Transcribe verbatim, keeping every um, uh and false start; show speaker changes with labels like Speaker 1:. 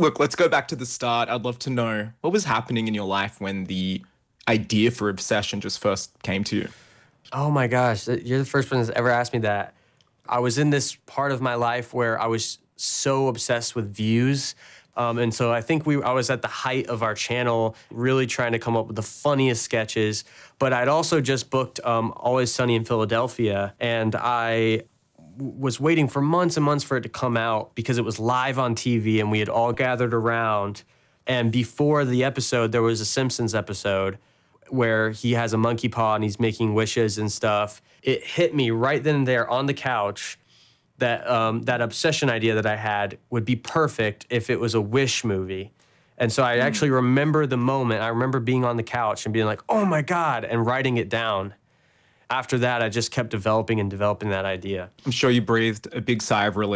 Speaker 1: Look, let's go back to the start. I'd love to know what was happening in your life when the idea for Obsession just first came to you.
Speaker 2: Oh my gosh, th- you're the first one that's ever asked me that. I was in this part of my life where I was so obsessed with views. Um, and so I think we I was at the height of our channel, really trying to come up with the funniest sketches. But I'd also just booked um, Always Sunny in Philadelphia, and I w- was waiting for months and months for it to come out because it was live on T V, and we had all gathered around. And before the episode, there was a Simpsons episode where he has a monkey paw and he's making wishes and stuff. It hit me right then and there on the couch that um, that Obsession idea that I had would be perfect if it was a Wish movie. And so I actually remember the moment. I remember being on the couch and being like, oh my God, and writing it down. After that, I just kept developing and developing that idea.
Speaker 1: I'm sure you breathed a big sigh of relief